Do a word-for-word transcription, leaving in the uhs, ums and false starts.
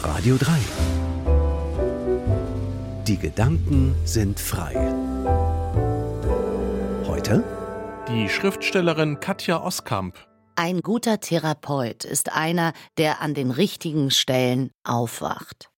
Radio drei. Die Gedanken sind frei. Heute die Schriftstellerin Katja Oskamp. Ein guter Therapeut ist einer, der an den richtigen Stellen aufwacht.